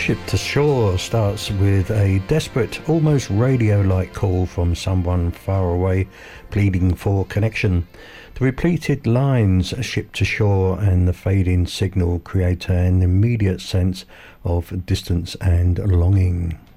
Ship to Shore starts with a desperate, almost radio-like call from someone far away, pleading for connection. The repeated lines, ship to shore, and the fading signal create an immediate sense of distance and longing.